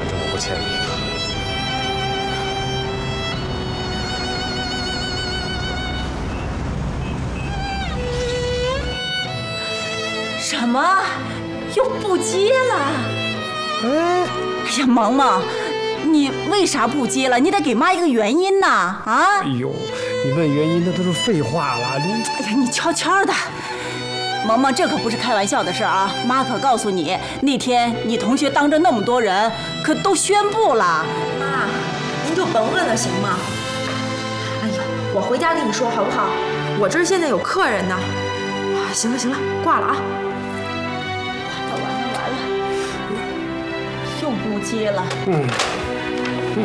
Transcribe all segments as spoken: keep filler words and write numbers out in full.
正我不欠你的。 什么？又不接了？ 哎， 哎呀，萌萌，你为啥不接了？你得给妈一个原因呐！啊！ 哎呦，你问原因那都是废话了。你， 哎呀，你悄悄的。萌萌，这可不是开玩笑的事啊！妈可告诉你，那天你同学当着那么多人，可都宣布了。 妈，您就甭问了，行吗？哎呀，我回家跟你说好不好？我这儿现在有客人呢。啊，行了行了，挂了啊。 完了完了完了，又不接了。 嗯嗯。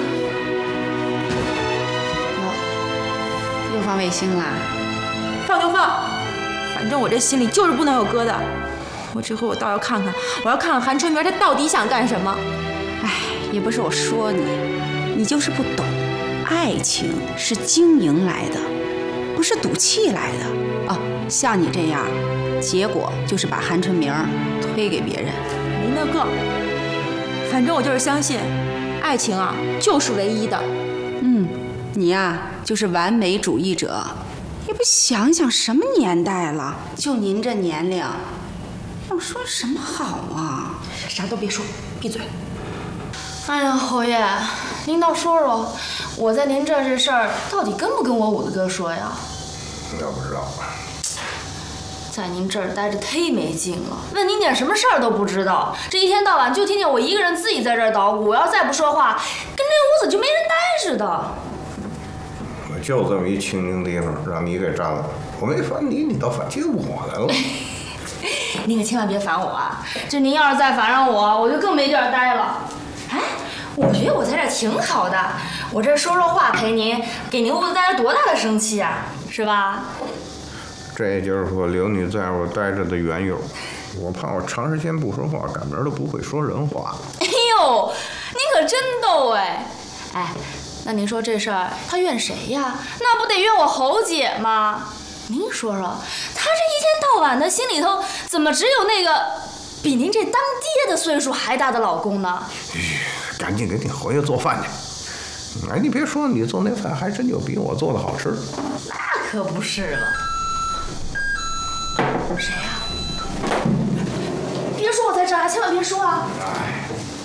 又又放卫星啦？ 放就放。反正我这心里就是不能有疙瘩，我这回我倒要看看，我要看看韩春明他到底想干什么。 哎，也不是我说你，你就是不懂，爱情是经营来的，不是赌气来的。哦，像你这样，结果就是把韩春明推给别人。 没那个，反正我就是相信，爱情啊就是唯一的。 嗯，你呀就是完美主义者。也不想想什么年代了，就您这年龄，要说什么好啊？ 啥都别说，闭嘴。 哎呀，侯爷，您倒说说，我在您这儿这事儿到底跟不跟我五子哥说呀？ 那不知道。 在您这儿待着忒没劲了，问您点什么事儿都不知道，这一天到晚就听见我一个人自己在这儿捣鼓，我要再不说话，跟这屋子就没人待似的。 就这么一清静地方，让你给占了。我没烦你，你倒反进我来了。 您可千万别烦我啊！这您要是再烦上我，我就更没地儿待了。哎，我觉得我在这儿挺好的，我这说说话陪您，给您屋子带来多大的生气啊，是吧？ 这就是说留你在我待着的缘由。我怕我长时间不说话，赶明儿都不会说人话。 哎呦，您可真逗哎！哎。那您说这事儿他怨谁呀？那不得怨我侯姐吗？您说说，他这一天到晚的心里头怎么只有那个比您这当爹的岁数还大的老公呢？ 赶紧给你侯爷做饭去！哎，你别说，你做那饭还真就比我做的好吃。 那可不是了。谁呀？别说我在这儿，千万别说啊！哎。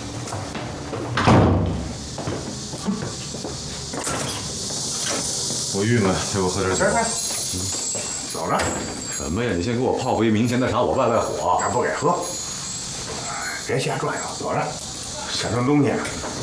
我郁闷，要不喝点酒？ 嗯，走着。 什么呀？你先给我泡杯明前的茶，我外外火。 咱不给喝。别瞎转悠，走着。想什么东西？